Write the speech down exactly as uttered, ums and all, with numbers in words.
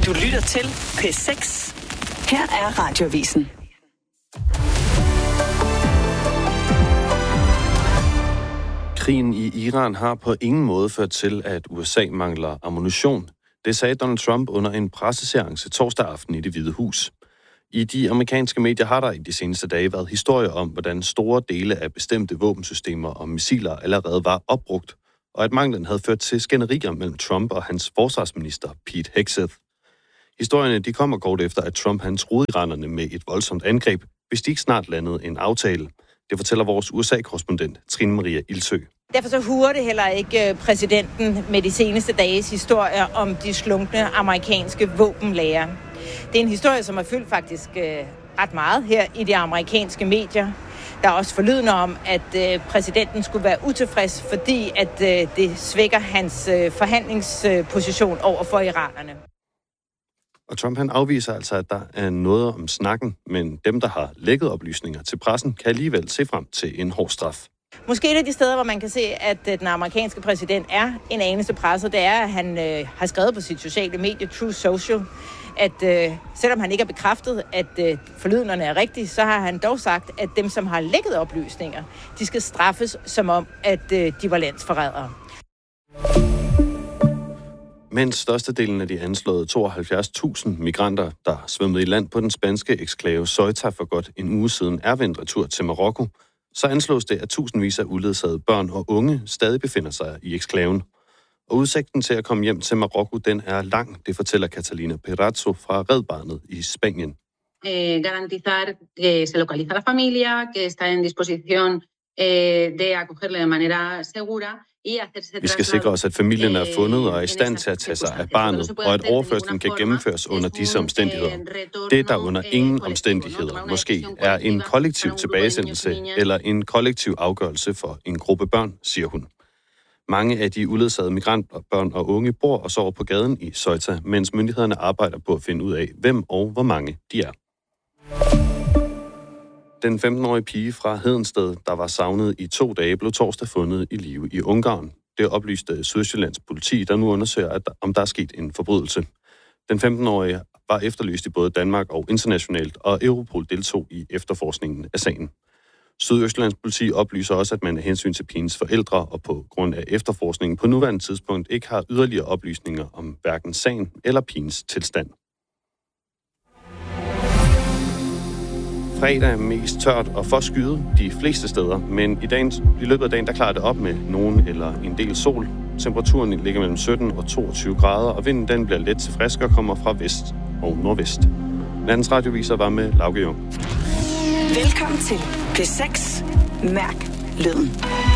Du lytter til P seks. Her er Radioavisen. Krigen i Iran har på ingen måde ført til, at U S A mangler ammunition. Det sagde Donald Trump under en presseseance torsdag aften i Det Hvide Hus. I de amerikanske medier har der i de seneste dage været historier om, hvordan store dele af bestemte våbensystemer og missiler allerede var opbrugt, og at manglen havde ført til skænderier mellem Trump og hans forsvarsminister Pete Hegseth. Historierne de kommer kort efter, at Trump han truede iranerne med et voldsomt angreb, hvis de ikke snart landede en aftale. Det fortæller vores U S A-korrespondent Trine Maria Ildsø. Derfor så huer det heller ikke præsidenten med de seneste dages historier om de slunkne amerikanske våbenlager. Det er en historie, som har fyldt faktisk øh, ret meget her i de amerikanske medier. Der er også forlydende om, at øh, præsidenten skulle være utilfreds, fordi at øh, det svækker hans øh, forhandlingsposition over for iranerne. Og Trump han afviser altså, at der er noget om snakken, men dem, der har lækket oplysninger til pressen, kan alligevel se frem til en hård straf. Måske et af de steder, hvor man kan se, at den amerikanske præsident er en anelse presset, det er, at han øh, har skrevet på sit sociale medie, Truth Social, at øh, selvom han ikke har bekræftet, at øh, forlydenderne er rigtige, så har han dog sagt, at dem, som har lækket oplysninger, de skal straffes som om, at øh, de var landsforrædere. Mens størstedelen af de anslåede tooghalvfjerds tusind migranter, der svømmede i land på den spanske eksklave Ceuta for godt en uge siden, er vendt retur til Marokko, så anslås det, at tusindvis af uledsagede børn og unge stadig befinder sig i eksklaven. Og udsigten til at komme hjem til Marokko, den er lang, det fortæller Catalina Perazzo fra Red Barnet i Spanien. Eh, garantizar que se localiza la familia, que está en disposición eh, de acogerle de manera segura. Vi skal sikre os, at familien er fundet og er i stand til at tage sig af barnet, og at overførslen kan gennemføres under disse omstændigheder. Det, der under ingen omstændigheder måske er en kollektiv tilbagesendelse eller en kollektiv afgørelse for en gruppe børn, siger hun. Mange af de uledsagede migrantbørn og unge bor og sover på gaden i Ceuta, mens myndighederne arbejder på at finde ud af, hvem og hvor mange de er. Den femten-årige pige fra Hedensted, der var savnet i to dage, blev torsdag fundet i live i Ungarn. Det oplyste Sydsjællands politi, der nu undersøger, at, om der er sket en forbrydelse. Den femten-årige var efterlyst i både Danmark og internationalt, og Europol deltog i efterforskningen af sagen. Sydøstjyllands politi oplyser også, at man af hensyn til pigens forældre og på grund af efterforskningen på nuværende tidspunkt ikke har yderligere oplysninger om hverken sagen eller pigens tilstand. Fredag er mest tørt og for skyet de fleste steder, men i, dagens, i løbet af dagen der klarer det op med nogen eller en del sol. Temperaturen ligger mellem sytten og toogtyve grader, og vinden den bliver let til frisk og kommer fra vest og nordvest. Landets radioviser var med Lauke Jung. Velkommen til P seks. Mærk lyden.